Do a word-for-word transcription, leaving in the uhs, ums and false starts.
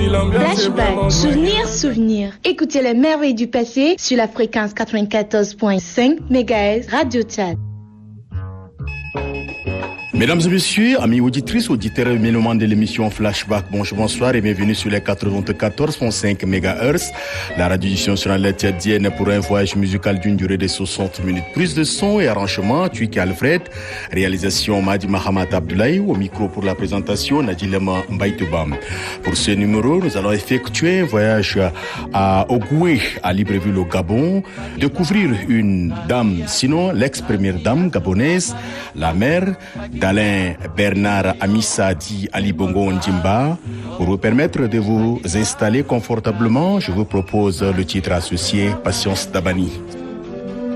Flashback, souvenirs, souvenirs. Écoutez les merveilles du passé sur la fréquence quatre-vingt-quatorze virgule cinq mégahertz Radio Tchad. Mesdames et messieurs, amis auditrices, auditeurs et mélomanes de l'émission Flashback, bonjour, bonsoir et bienvenue sur les quatre-vingt-quatorze virgule cinq mégahertz, la radio-diffusion sur la tchadienne pour un voyage musical d'une durée de soixante minutes. Prise de son et arrangement, Tuiki Alfred, réalisation Madi Mahamat Abdoulaye, au micro pour la présentation Nadilema Mbaïtebam. Pour ce numéro, nous allons effectuer un voyage à Ogoué, à Libreville au Gabon, découvrir une dame, sinon l'ex-première dame gabonaise, la mère d'Alain Bernard Amissa dit Ali Bongo Ndimba. Pour vous permettre de vous installer confortablement, je vous propose le titre associé Patience Dabani.